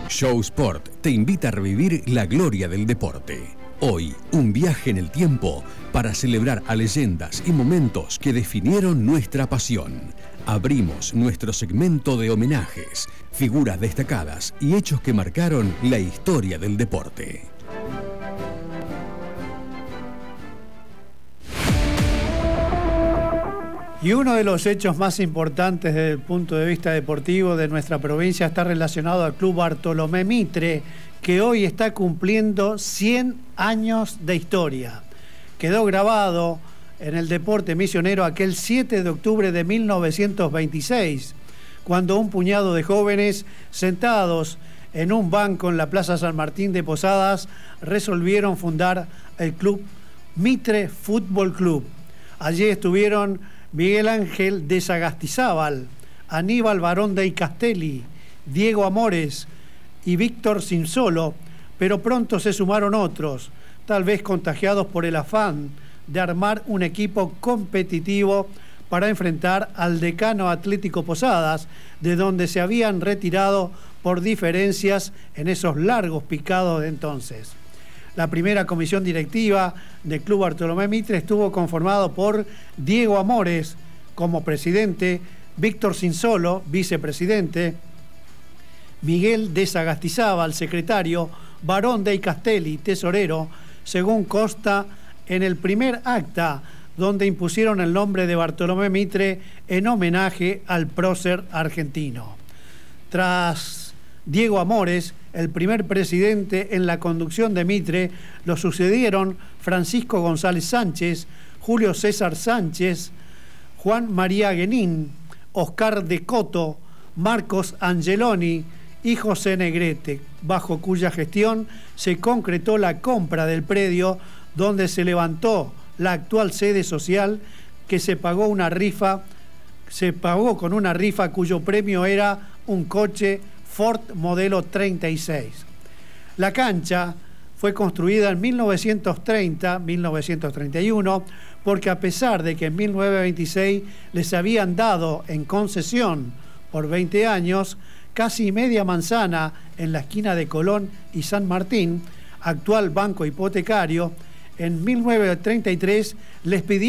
Show Sport te invita a revivir la gloria del deporte. Hoy, un viaje en el tiempo para celebrar a leyendas y momentos que definieron nuestra pasión. Abrimos nuestro segmento de homenajes, figuras destacadas y hechos que marcaron la historia del deporte. Y uno de los hechos más importantes desde el punto de vista deportivo de nuestra provincia está relacionado al Club Bartolomé Mitre, que hoy está cumpliendo 100 años de historia. Quedó grabado en el deporte misionero aquel 7 de octubre de 1926, cuando un puñado de jóvenes sentados en un banco en la Plaza San Martín de Posadas resolvieron fundar el Club Mitre Fútbol Club. Allí estuvieron Miguel Ángel de Sagastizábal, Aníbal Barón de Castelli, Diego Amores y Víctor Sinsolo, pero pronto se sumaron otros, tal vez contagiados por el afán de armar un equipo competitivo para enfrentar al Decano Atlético Posadas, de donde se habían retirado por diferencias en esos largos picados de entonces. La primera comisión directiva del Club Bartolomé Mitre estuvo conformado por Diego Amores como presidente, Víctor Sinsolo, vicepresidente, Miguel de Sagastizábal, secretario, Barón de Castelli, tesorero, según consta en el primer acta, donde impusieron el nombre de Bartolomé Mitre en homenaje al prócer argentino. Tras Diego Amores, el primer presidente en la conducción de Mitre, lo sucedieron Francisco González Sánchez, Julio César Sánchez, Juan María Guenín, Oscar de Coto, Marcos Angeloni y José Negrete, bajo cuya gestión se concretó la compra del predio donde se levantó la actual sede social, que se pagó con una rifa cuyo premio era un coche Ford modelo 36. La cancha fue construida en 1930-1931 porque, a pesar de que en 1926 les habían dado en concesión por 20 años casi media manzana en la esquina de Colón y San Martín, actual banco hipotecario, en 1933 les pidieron